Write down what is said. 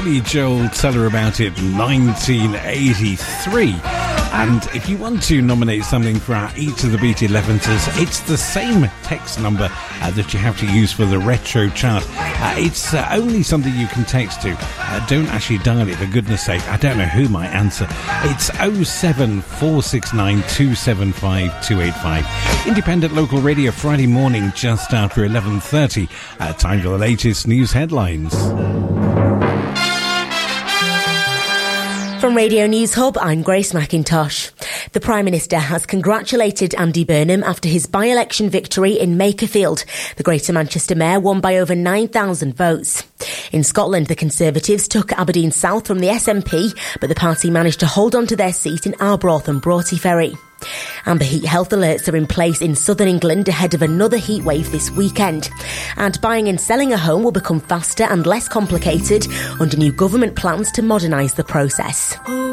Billy Joel, Tell Her About It, 1983. And if you want to nominate something for our Eat to the Beat 11ers, it's the same text number that you have to use for the retro chart. It's only something you can text to. Don't actually dial it, for goodness sake. I don't know who might answer. It's 07469 275 285. Independent local radio, Friday morning, just after 11:30. Time for the latest news headlines. From Radio News Hub, I'm Grace McIntosh. The Prime Minister has congratulated Andy Burnham after his by-election victory in Makerfield. The Greater Manchester Mayor won by over 9,000 votes. In Scotland, the Conservatives took Aberdeen South from the SNP, but the party managed to hold on to their seat in Arbroath and Broughty Ferry. Amber heat health alerts are in place in southern England ahead of another heat wave this weekend. And buying and selling a home will become faster and less complicated under new government plans to modernise the process.